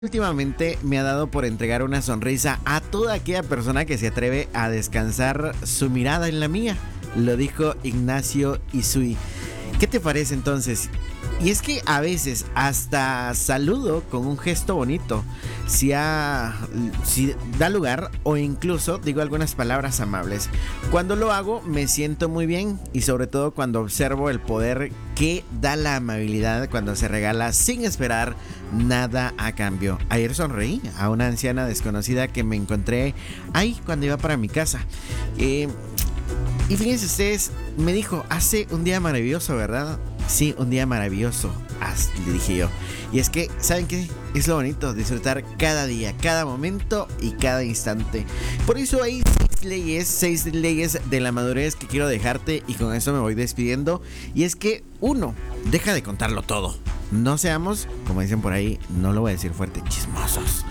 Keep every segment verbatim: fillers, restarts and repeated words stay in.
Últimamente me ha dado por entregar una sonrisa a toda aquella persona que se atreve a descansar su mirada en la mía. Lo dijo Ignacio Isui. ¿Qué te parece entonces? Y es que a veces hasta saludo con un gesto bonito, si, ha, si da lugar, o incluso digo algunas palabras amables. Cuando lo hago me siento muy bien, y sobre todo cuando observo el poder que da la amabilidad cuando se regala sin esperar nada a cambio. Ayer sonreí a una anciana desconocida que me encontré ahí cuando iba para mi casa. Eh, y fíjense ustedes, me dijo, hace un día maravilloso, ¿verdad? Sí, un día maravilloso, le dije yo. Y es que, ¿saben qué? Es lo bonito, disfrutar cada día, cada momento y cada instante. Por eso hay seis leyes, seis leyes de la madurez que quiero dejarte, y con eso me voy despidiendo. Y es que, uno, deja de contarlo todo. No seamos, como dicen por ahí, no lo voy a decir fuerte, chismosos.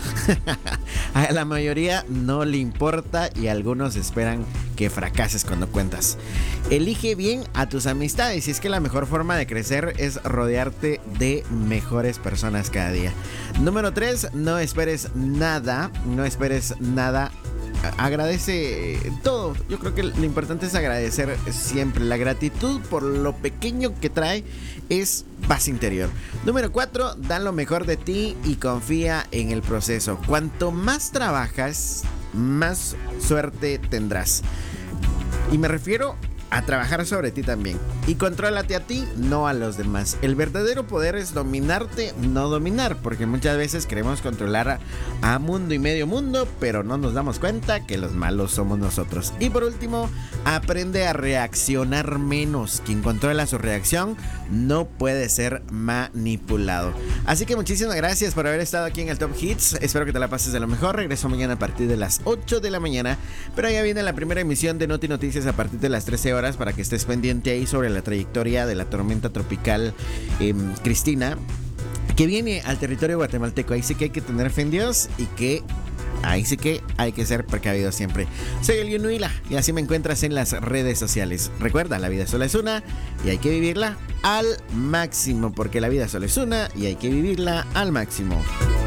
A la mayoría no le importa y algunos esperan que fracases cuando cuentas. Elige bien a tus amistades, y es que la mejor forma de crecer es rodearte de mejores personas cada día. Número tres, no esperes nada, no esperes nada. Agradece todo. Yo creo que lo importante es agradecer siempre. La gratitud por lo pequeño que trae es paz interior. Número cuatro, da lo mejor de ti y confía en el proceso. Cuanto más trabajas, más suerte tendrás. Y me refiero a trabajar sobre ti también. Y contrólate a ti, no a los demás. El verdadero poder es dominarte, no dominar, porque muchas veces queremos controlar a, a mundo y medio mundo, pero no nos damos cuenta que los malos somos nosotros. Y por último, aprende a reaccionar menos. Quien controla su reacción no puede ser manipulado. Así que muchísimas gracias por haber estado aquí en el Top Hits. Espero que te la pases de lo mejor. Regreso mañana a partir de las ocho de la mañana, pero ya viene la primera emisión de Noti Noticias a partir de las trece horas, para que estés pendiente ahí sobre la trayectoria de la tormenta tropical eh, Cristina, que viene al territorio guatemalteco. Ahí sí que hay que tener fe en Dios, y que ahí sí que hay que ser precavido siempre. Soy el Yunuila, y así me encuentras en las redes sociales. Recuerda, la vida solo es una y hay que vivirla al máximo, porque la vida solo es una y hay que vivirla al máximo.